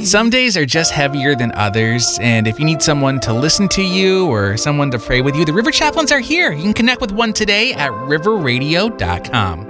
Some days are just heavier than others, and if you need someone to listen to you or someone to pray with you, the River Chaplains are here. You can connect with one today at riverradio.com.